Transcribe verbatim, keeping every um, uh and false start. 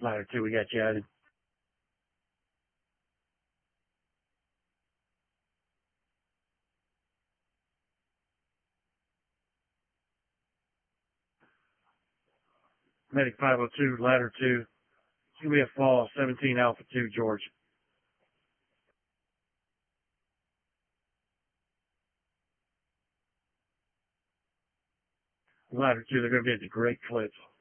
Ladder two, we got you added. Medic five oh two, ladder two. It's going to be a fall, seventeen Alpha two, George. Ladder two, they're going to be at the Great Cliffs.